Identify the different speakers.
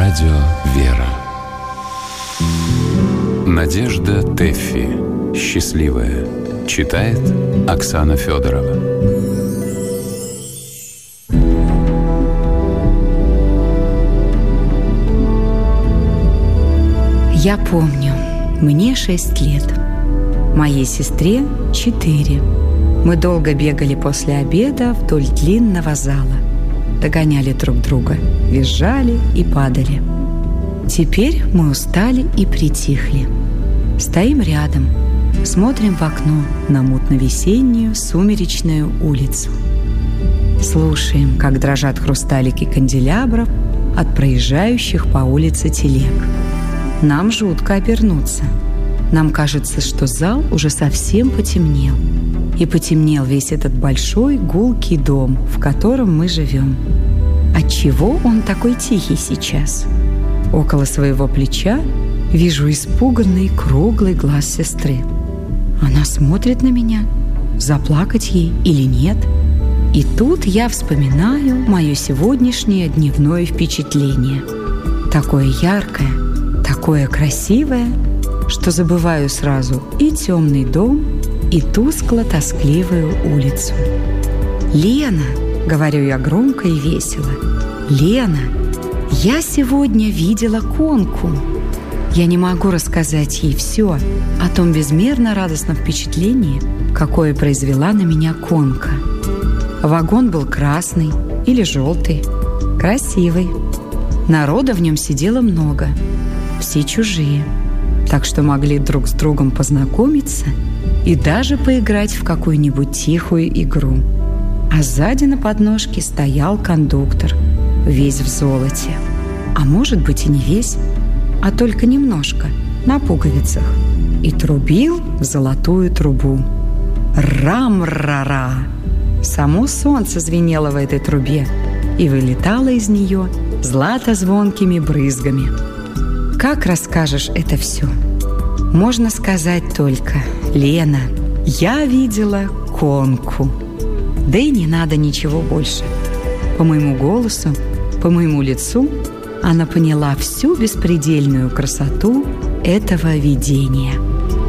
Speaker 1: Радио «Вера». Надежда Тэффи. «Счастливая». Читает Оксана Федорова.
Speaker 2: Я помню, мне 6 лет, моей сестре 4. Мы долго бегали после обеда вдоль длинного зала. Догоняли друг друга, визжали и падали. Теперь мы устали и притихли. Стоим рядом, смотрим в окно на мутно-весеннюю сумеречную улицу. Слушаем, как дрожат хрусталики канделябров от проезжающих по улице телег. Нам жутко обернуться. Нам кажется, что зал уже совсем потемнел. И потемнел весь этот большой гулкий дом, в котором мы живем. Отчего он такой тихий сейчас? Около своего плеча вижу испуганный круглый глаз сестры. Она смотрит на меня, заплакать ей или нет. И тут я вспоминаю мое сегодняшнее дневное впечатление. Такое яркое, такое красивое, что забываю сразу и темный дом, и тускло-тоскливую улицу. «Лена!» — говорю я громко и весело. «Лена, я сегодня видела конку!» Я не могу рассказать ей все о том безмерно радостном впечатлении, какое произвела на меня конка. Вагон был красный или желтый, красивый. Народа в нем сидело много, все чужие, так что могли друг с другом познакомиться и даже поиграть в какую-нибудь тихую игру. А сзади на подножке стоял кондуктор, весь в золоте. А может быть и не весь, а только немножко, на пуговицах. И трубил в золотую трубу. Рам-ра-ра! Само солнце звенело в этой трубе и вылетало из нее злато-звонкими брызгами. Как расскажешь это все? Можно сказать только: «Лена, я видела конку». Да и не надо ничего больше. По моему голосу, по моему лицу она поняла всю беспредельную красоту этого видения.